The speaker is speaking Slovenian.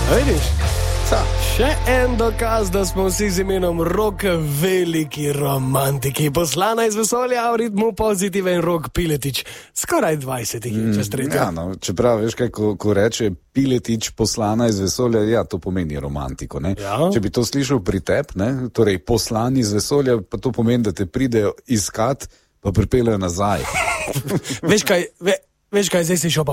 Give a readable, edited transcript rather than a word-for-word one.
Vidiš? Še en dokaz, da smo vsi z imenom Rok veliki romantiki. Poslana iz vesolja v ritmu pozitiven Rok Piletič. Skoraj 20 čez tretjo. Ja, no, čeprav veš kaj, ko reče Piletič poslana iz vesolja, ja, to pomeni romantiko, ne? Ja. Če bi to slišal pri tebi, ne, torej poslan iz vesolja, pa to pomeni, da te pridejo iskat, pa pripeljejo nazaj. Veš kaj, zdaj si šel pa